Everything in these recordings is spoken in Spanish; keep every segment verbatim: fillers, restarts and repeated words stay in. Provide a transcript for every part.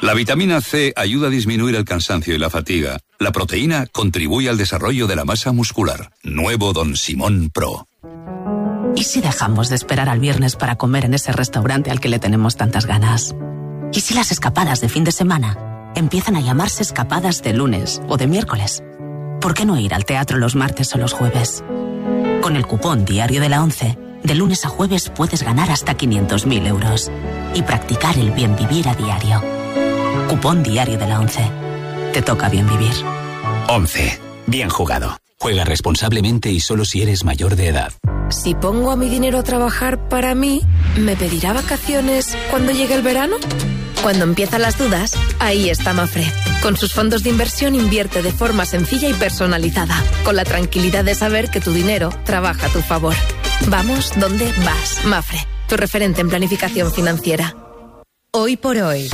La vitamina C ayuda a disminuir el cansancio y la fatiga. La proteína contribuye al desarrollo de la masa muscular. Nuevo Don Simón Pro. ¿Y si dejamos de esperar al viernes para comer en ese restaurante al que le tenemos tantas ganas? ¿Y si las escapadas de fin de semana empiezan a llamarse escapadas de lunes o de miércoles? ¿Por qué no ir al teatro los martes o los jueves? Con el cupón Diario de la ONCE, de lunes a jueves puedes ganar hasta quinientos mil euros y practicar el bien vivir a diario. Cupón Diario de la ONCE. Te toca bien vivir. ONCE. Bien jugado. Juega responsablemente y solo si eres mayor de edad. Si pongo a mi dinero a trabajar para mí, ¿me pedirá vacaciones cuando llegue el verano? Cuando empiezan las dudas, ahí está Mafre. Con sus fondos de inversión invierte de forma sencilla y personalizada, con la tranquilidad de saber que tu dinero trabaja a tu favor. Vamos donde vas, Mafre, tu referente en planificación financiera. Hoy por hoy,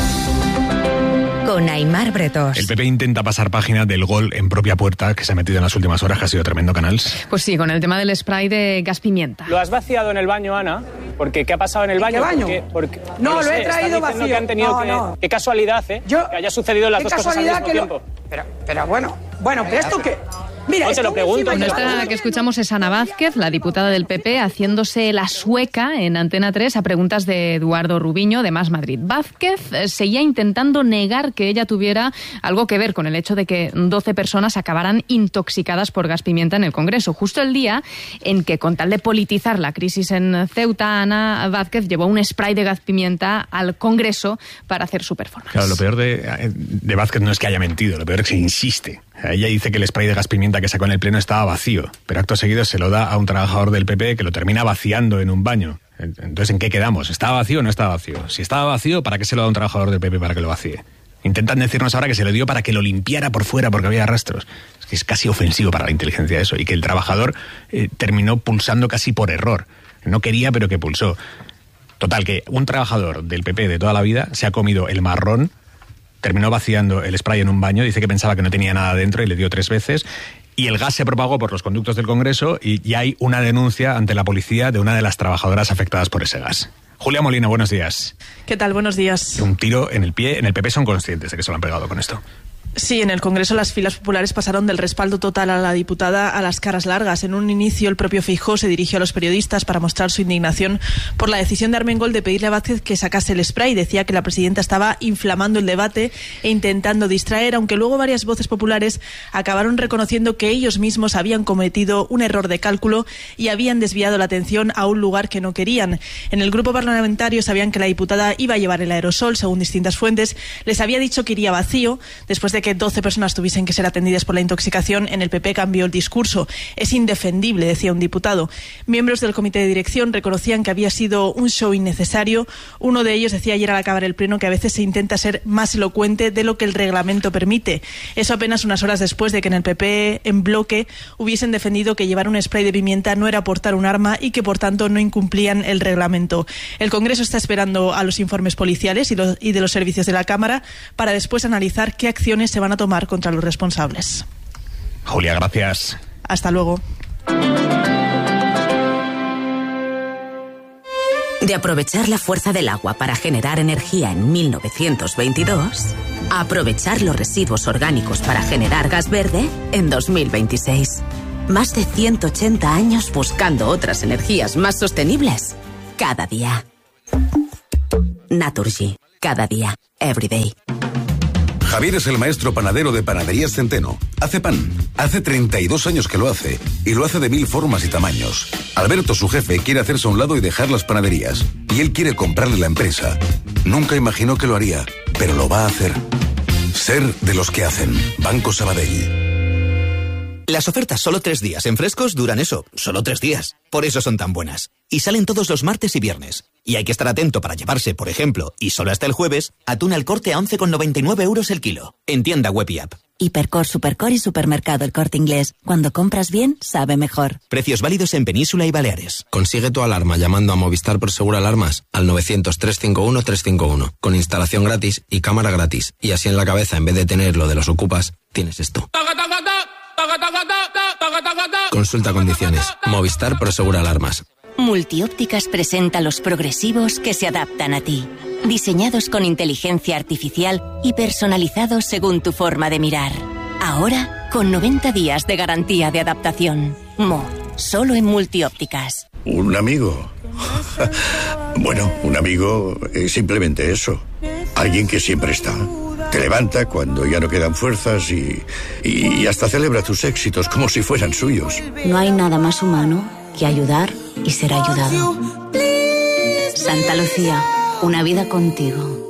con Aimar Bretos. El P P intenta pasar página del gol en propia puerta que se ha metido en las últimas horas, que ha sido tremendo, Canals. Pues sí, con el tema del spray de gas pimienta. ¿Lo has vaciado en el baño, Ana? Porque ¿qué ha pasado en el baño? ¿Qué baño? Porque, porque, no, no lo sé, he traído vacío. Que han tenido no, que, no. Qué casualidad, ¿eh? Yo, que haya sucedido las dos cosas al mismo que tiempo. Lo... Pero, pero bueno, bueno, pero esto que... Mira, no te lo pregunto. Bueno, esta que escuchamos es Ana Vázquez, la diputada del P P, haciéndose la sueca en Antena tres a preguntas de Eduardo Rubiño de Más Madrid. Vázquez seguía intentando negar que ella tuviera algo que ver con el hecho de que doce personas acabaran intoxicadas por gas pimienta en el Congreso. Justo el día en que, con tal de politizar la crisis en Ceuta, Ana Vázquez llevó un spray de gas pimienta al Congreso para hacer su performance. Claro, lo peor de, de Vázquez no es que haya mentido, lo peor es que insiste. Ella dice que el spray de gas pimienta que sacó en el pleno estaba vacío, pero acto seguido se lo da a un trabajador del P P que lo termina vaciando en un baño. Entonces, ¿en qué quedamos? ¿Estaba vacío o no estaba vacío? Si estaba vacío, ¿para qué se lo da a un trabajador del P P para que lo vacíe? Intentan decirnos ahora que se lo dio para que lo limpiara por fuera porque había rastros. Es que es casi ofensivo para la inteligencia eso. Y que el trabajador eh, terminó pulsando casi por error. No quería, pero que pulsó. Total, que un trabajador del P P de toda la vida se ha comido el marrón, terminó vaciando el spray en un baño, dice que pensaba que no tenía nada dentro y le dio tres veces, y el gas se propagó por los conductos del Congreso y ya hay una denuncia ante la policía de una de las trabajadoras afectadas por ese gas. Julia Molina, buenos días. ¿Qué tal? Buenos días. Un tiro en el pie. En el P P son conscientes de que se lo han pegado con esto. Sí, en el Congreso las filas populares pasaron del respaldo total a la diputada a las caras largas. En un inicio, el propio Feijóo se dirigió a los periodistas para mostrar su indignación por la decisión de Armengol de pedirle a Vázquez que sacase el spray. Decía que la presidenta estaba inflamando el debate e intentando distraer, aunque luego varias voces populares acabaron reconociendo que ellos mismos habían cometido un error de cálculo y habían desviado la atención a un lugar que no querían. En el grupo parlamentario sabían que la diputada iba a llevar el aerosol, según distintas fuentes. Les había dicho que iría vacío. Después de que doce personas tuviesen que ser atendidas por la intoxicación, en el P P cambió el discurso. Es indefendible, decía un diputado. Miembros del comité de dirección reconocían que había sido un show innecesario. Uno de ellos decía ayer al acabar el pleno que a veces se intenta ser más elocuente de lo que el reglamento permite. Eso apenas unas horas después de que en el P P en bloque hubiesen defendido que llevar un spray de pimienta no era portar un arma y que por tanto no incumplían el reglamento. El Congreso está esperando a los informes policiales y, los, y de los servicios de la Cámara para después analizar qué acciones se van a tomar contra los responsables. Julia, gracias. Hasta luego. De aprovechar la fuerza del agua para generar energía en mil novecientos veintidós, a aprovechar los residuos orgánicos para generar gas verde en dos mil veintiséis. Más de ciento ochenta años buscando otras energías más sostenibles. Cada día. Naturgy. Cada día. Every day. Javier es el maestro panadero de Panaderías Centeno. Hace pan. Hace treinta y dos años que lo hace. Y lo hace de mil formas y tamaños. Alberto, su jefe, quiere hacerse a un lado y dejar las panaderías. Y él quiere comprarle la empresa. Nunca imaginó que lo haría, pero lo va a hacer. Ser de los que hacen. Banco Sabadell. Las ofertas solo tres días en Frescos duran eso, solo tres días. Por eso son tan buenas. Y salen todos los martes y viernes. Y hay que estar atento para llevarse, por ejemplo, y solo hasta el jueves, atún al Corte a once con noventa y nueve euros el kilo. En tienda web y app. Hipercor, Supercor y Supermercado El Corte Inglés. Cuando compras bien, sabe mejor. Precios válidos en Península y Baleares. Consigue tu alarma llamando a Movistar Prosegur Alarmas al novecientos, trescientos cincuenta y uno, trescientos cincuenta y uno. Con instalación gratis y cámara gratis. Y así en la cabeza, en vez de tener lo de los ocupas, tienes esto. Consulta condiciones. Movistar Prosegur Alarmas. Multiópticas presenta los progresivos que se adaptan a ti. diseñados con inteligencia artificial y personalizados según tu forma de mirar. Ahora, con noventa días de garantía de adaptación. Mo, solo en Multiópticas. ¿Un amigo? Bueno, un amigo es simplemente eso. Alguien que siempre está. Te levanta cuando ya no quedan fuerzas y, y hasta celebra tus éxitos como si fueran suyos. No hay nada más humano que ayudar y ser ayudado. Santa Lucía, una vida contigo.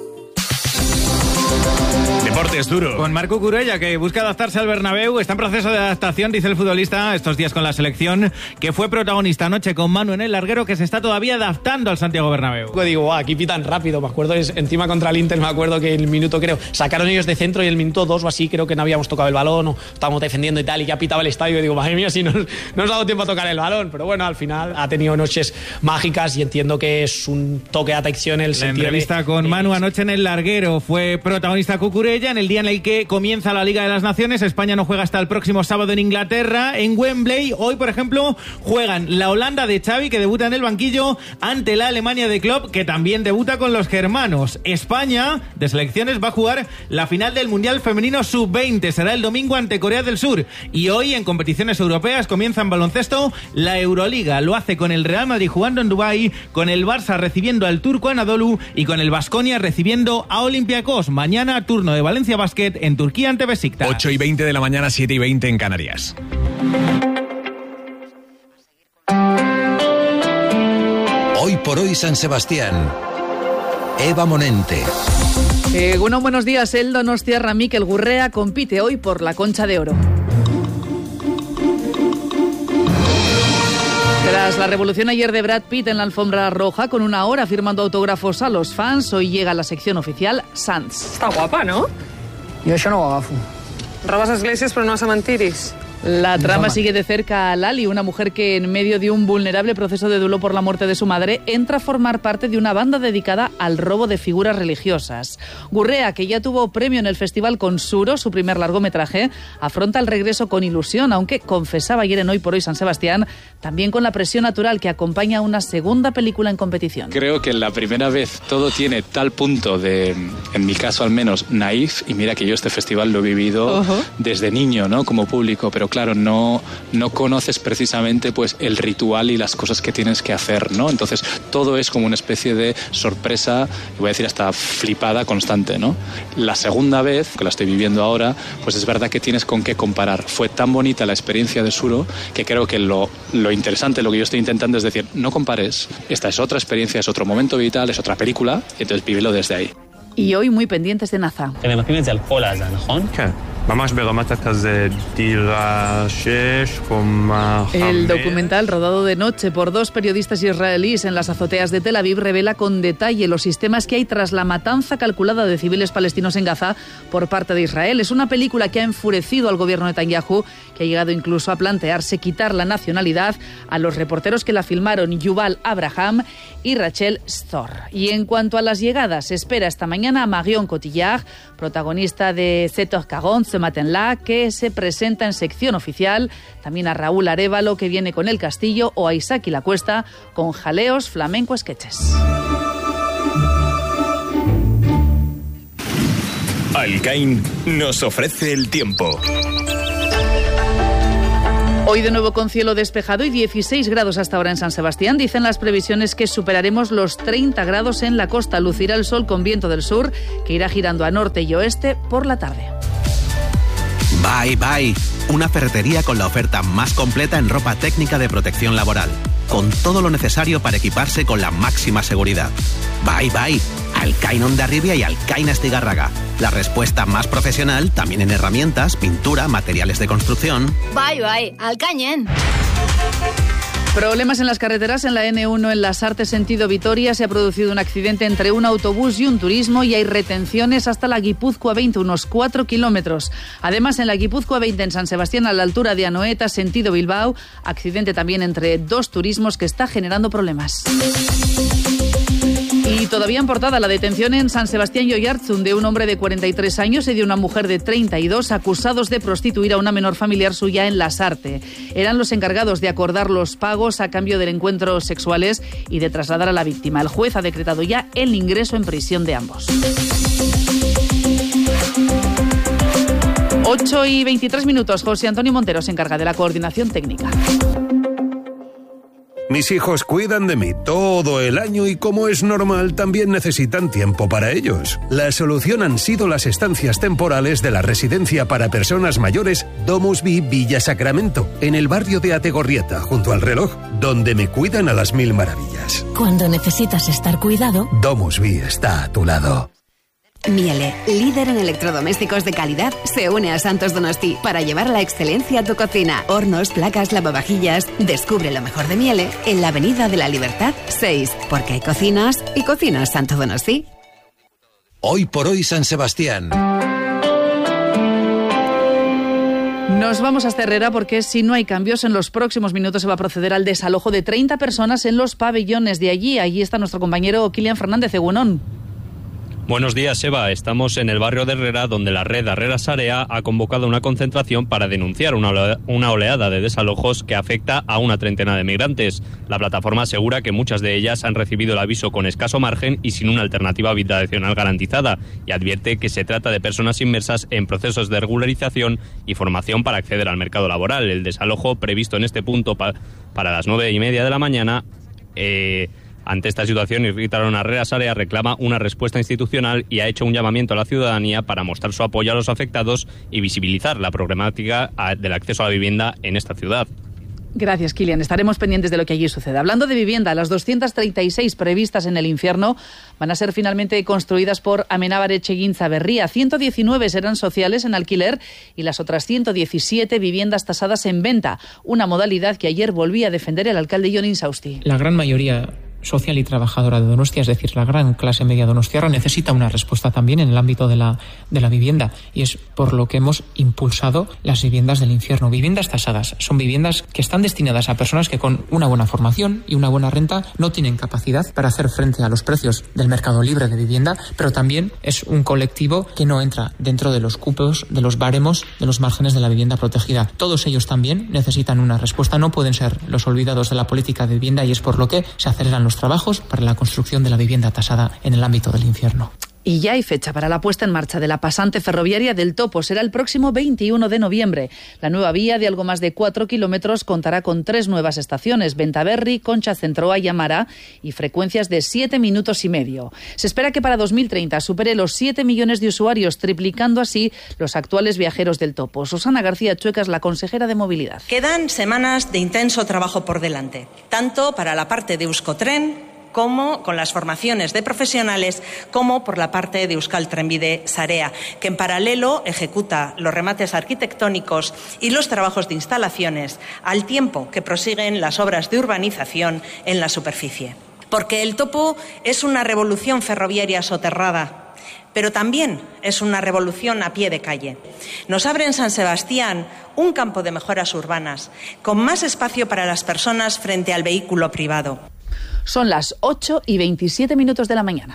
Deportes duro. Con Marc Cucurella, que busca adaptarse al Bernabéu. Está en proceso de adaptación, dice el futbolista, estos días con la selección, que fue protagonista anoche con Manu en el larguero, que se está todavía adaptando al Santiago Bernabéu. Digo, wow, aquí pitan rápido. Me acuerdo, es, encima contra el Inter, me acuerdo que el minuto, creo, sacaron ellos de centro y el minuto dos o así, creo que no habíamos tocado el balón o estábamos defendiendo y tal, y ya pitaba el estadio. Y digo, madre mía, si no, no nos ha dado tiempo a tocar el balón. Pero bueno, al final ha tenido noches mágicas y entiendo que es un toque de atención el La sentido entrevista de, con de... Manu anoche en el larguero. Fue protagonista Cucurella en el día en el que comienza la Liga de las Naciones. España no juega hasta el próximo sábado en Inglaterra, en Wembley. Hoy, por ejemplo, juegan la Holanda de Xavi, que debuta en el banquillo, ante la Alemania de Klopp, que también debuta con los germanos. España, de selecciones, va a jugar la final del Mundial Femenino sub veinte. Será el domingo ante Corea del Sur. Y hoy, en competiciones europeas, comienza en baloncesto la Euroliga. Lo hace con el Real Madrid jugando en Dubái, con el Barça recibiendo al Turco Anadolu y con el Baskonia recibiendo a Olympiacos. Mañana, turno de Valencia Basket en Turquía ante Besiktas. ocho y veinte de la mañana, siete y veinte en Canarias. Hoy por hoy San Sebastián. Eva Monente. Eh, bueno, buenos días. El donostiarra Mikel Gurrea compite hoy por la Concha de Oro. Tras la revolución ayer de Brad Pitt en la alfombra roja, con una hora firmando autógrafos a los fans, hoy llega la sección oficial Sanz. Està guapa, no? Jo això no ho agafo. Robes esglésies però no cementiris. La trama sigue de cerca a Lali, una mujer que en medio de un vulnerable proceso de duelo por la muerte de su madre entra a formar parte de una banda dedicada al robo de figuras religiosas. Gurrea, que ya tuvo premio en el festival con Suro, su primer largometraje, afronta el regreso con ilusión, aunque confesaba ayer en Hoy por Hoy San Sebastián, también con la presión natural que acompaña a una segunda película en competición. Creo que la primera vez todo tiene tal punto de, en mi caso al menos, naif, y mira que yo este festival lo he vivido uh-huh. desde niño, ¿no? Como público, pero claro, no, no conoces precisamente pues el ritual y las cosas que tienes que hacer, ¿no? Entonces todo es como una especie de sorpresa, voy a decir hasta flipada constante, ¿no? La segunda vez, que la estoy viviendo ahora, pues es verdad que tienes con qué comparar. Fue tan bonita la experiencia de Suro que creo que lo, lo interesante, lo que yo estoy intentando es decir, no compares, esta es otra experiencia, es otro momento vital, es otra película, y entonces vívelo desde ahí. Y hoy muy pendientes de Naza. El documental, rodado de noche por dos periodistas israelíes en las azoteas de Tel Aviv, revela con detalle los sistemas que hay tras la matanza calculada de civiles palestinos en Gaza por parte de Israel. Es una película que ha enfurecido al gobierno de Netanyahu, que ha llegado incluso a plantearse quitar la nacionalidad a los reporteros que la filmaron, Yuval Abraham y Rachel Stor. Y en cuanto a las llegadas, se espera esta mañana a Marion Cotillard, protagonista de sept heures quarante ce matin-là, que se presenta en sección oficial, también a Raúl Arévalo, que viene con El Castillo, o a Isaac y la Cuesta con Jaleos Flamenco Sketches. Alcain nos ofrece el tiempo. Hoy de nuevo con cielo despejado y dieciséis grados hasta ahora en San Sebastián. Dicen las previsiones que superaremos los treinta grados en la costa. Lucirá el sol con viento del sur, que irá girando a norte y oeste por la tarde. Bye Bye, una ferretería con la oferta más completa en ropa técnica de protección laboral, con todo lo necesario para equiparse con la máxima seguridad. Bye Bye, Alcain Hondarribia y Alcain Astigarraga. La respuesta más profesional también en herramientas, pintura, materiales de construcción. Bye Bye, Alcañen. Problemas en las carreteras. En la ene uno en Las Artes sentido Vitoria se ha producido un accidente entre un autobús y un turismo y hay retenciones hasta la Guipúzcoa veinte, unos cuatro kilómetros. Además, en la Guipúzcoa veinte en San Sebastián, a la altura de Anoeta sentido Bilbao, accidente también entre dos turismos que está generando problemas. Y todavía en portada, la detención en San Sebastián y Oiartzun de un hombre de cuarenta y tres años y de una mujer de treinta y dos acusados de prostituir a una menor familiar suya en Lasarte. Eran los encargados de acordar los pagos a cambio de encuentros sexuales y de trasladar a la víctima. El juez ha decretado ya el ingreso en prisión de ambos. ocho y veintitrés minutos. José Antonio Montero se encarga de la coordinación técnica. Mis hijos cuidan de mí todo el año y, como es normal, también necesitan tiempo para ellos. La solución han sido las estancias temporales de la residencia para personas mayores Domus Vi Villa Sacramento, en el barrio de Ategorrieta, junto al reloj, donde me cuidan a las mil maravillas. Cuando necesitas estar cuidado, Domus Vi está a tu lado. Miele, líder en electrodomésticos de calidad, se une a Santos Donosti para llevar la excelencia a tu cocina. Hornos, placas, lavavajillas. Descubre lo mejor de Miele en la Avenida de la Libertad seis, porque hay cocinas y cocinas Santos Donosti. Hoy por hoy San Sebastián. Nos vamos hasta Herrera porque si no hay cambios, en los próximos minutos se va a proceder al desalojo de treinta personas en los pabellones de allí. Allí está nuestro compañero Kilian Fernández, Egunon. Buenos días, Eva. Estamos en el barrio de Herrera, donde la red Herrera Sarea ha convocado una concentración para denunciar una oleada, una oleada de desalojos que afecta a una treintena de migrantes. La plataforma asegura que muchas de ellas han recibido el aviso con escaso margen y sin una alternativa habitacional garantizada, y advierte que se trata de personas inmersas en procesos de regularización y formación para acceder al mercado laboral. El desalojo previsto en este punto pa- para las nueve y media de la mañana... Eh, Ante esta situación, Irritaron Herrera Sarea reclama una respuesta institucional y ha hecho un llamamiento a la ciudadanía para mostrar su apoyo a los afectados y visibilizar la problemática del acceso a la vivienda en esta ciudad. Gracias, Kilian. Estaremos pendientes de lo que allí sucede. Hablando de vivienda, las doscientas treinta y seis previstas en el infierno van a ser finalmente construidas por Amenábar Etxegintza Berria. ciento diecinueve serán sociales en alquiler y las otras ciento diecisiete viviendas tasadas en venta, una modalidad que ayer volvía a defender el alcalde Jon Insausti. La gran mayoría social y trabajadora de Donostia, es decir, la gran clase media donostiarra, necesita una respuesta también en el ámbito de la, de la vivienda, y es por lo que hemos impulsado las viviendas del infierno. Viviendas tasadas son viviendas que están destinadas a personas que con una buena formación y una buena renta no tienen capacidad para hacer frente a los precios del mercado libre de vivienda, pero también es un colectivo que no entra dentro de los cupos, de los baremos, de los márgenes de la vivienda protegida. Todos ellos también necesitan una respuesta, no pueden ser los olvidados de la política de vivienda, y es por lo que se aceleran los trabajos para la construcción de la vivienda tasada en el ámbito del infierno. Y ya hay fecha para la puesta en marcha de la pasante ferroviaria del Topo. Será el próximo veintiuno de noviembre. La nueva vía, de algo más de cuatro kilómetros, contará con tres nuevas estaciones: Bentaberri, Concha Centroa y Amara, y frecuencias de siete minutos y medio. Se espera que para dos mil treinta supere los siete millones de usuarios, triplicando así los actuales viajeros del Topo. Susana García Chueca es la consejera de Movilidad. Quedan semanas de intenso trabajo por delante, tanto para la parte de Euskotren como con las formaciones de profesionales, como por la parte de Euskal Trenbide Sarea, que en paralelo ejecuta los remates arquitectónicos y los trabajos de instalaciones, al tiempo que prosiguen las obras de urbanización en la superficie. Porque el Topo es una revolución ferroviaria soterrada, pero también es una revolución a pie de calle. Nos abre en San Sebastián un campo de mejoras urbanas, con más espacio para las personas frente al vehículo privado. Son las ocho y veintisiete minutos de la mañana.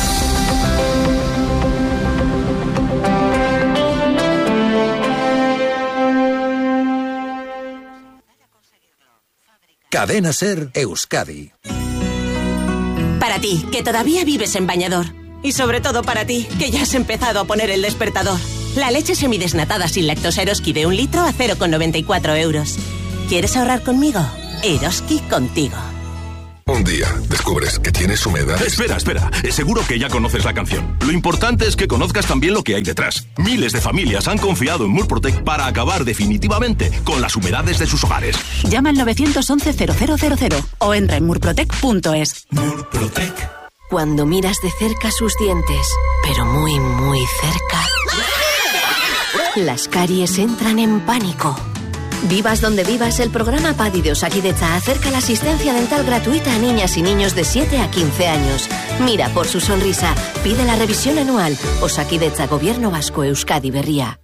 Cadena Ser Euskadi. Para ti, que todavía vives en bañador. Y sobre todo para ti, que ya has empezado a poner el despertador. La leche semidesnatada sin lactosa Eroski de un litro a cero coma noventa y cuatro euros. ¿Quieres ahorrar conmigo? Eroski contigo. Un día descubres que tienes humedad. Espera, espera. Seguro que ya conoces la canción. Lo importante es que conozcas también lo que hay detrás. Miles de familias han confiado en Murprotec para acabar definitivamente con las humedades de sus hogares. Llama al nueve once cero cero cero cero o entra en murprotec punto es. Murprotec. Cuando miras de cerca sus dientes, pero muy, muy cerca, las caries entran en pánico. Vivas donde vivas, el programa PADI de Osakidetza acerca la asistencia dental gratuita a niñas y niños de siete a quince años. Mira por su sonrisa, pide la revisión anual. Osakidetza, Gobierno Vasco, Euskadi Berria.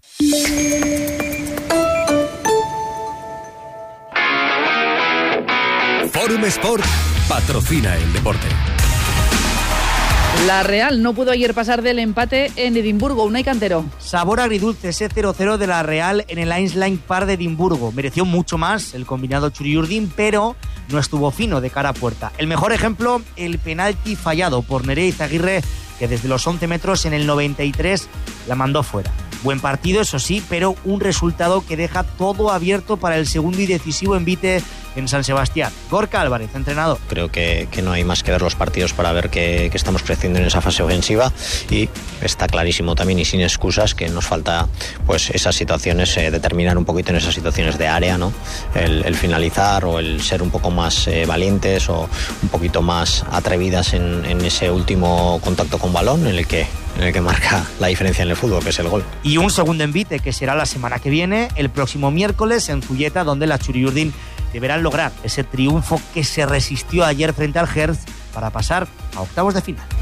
Forum Sport patrocina el deporte. La Real no pudo ayer pasar del empate en Edimburgo. Unai Cantero. Sabor agridulce ese cero cero de la Real en el Ainsline Park de Edimburgo. Mereció mucho más el combinado Churiurdin, pero no estuvo fino de cara a puerta. El mejor ejemplo, el penalti fallado por Nerea Izaguirre, que desde los once metros en el noventa y tres la mandó fuera. Buen partido, eso sí, pero un resultado que deja todo abierto para el segundo y decisivo envite en San Sebastián. Gorka Álvarez, entrenador. Creo que, que no hay más que ver los partidos para ver que, que estamos creciendo en esa fase ofensiva, y está clarísimo también y sin excusas que nos falta pues esas situaciones, eh, determinar un poquito en esas situaciones de área, ¿no? El, el finalizar o el ser un poco más eh, valientes o un poquito más atrevidas en, en ese último contacto con balón en el que en el que marca la diferencia en el fútbol, que es el gol. Y un segundo envite que será la semana que viene, el próximo miércoles en Zulleta, donde la Churiurdin deberán lograr ese triunfo que se resistió ayer frente al Hertz para pasar a octavos de final.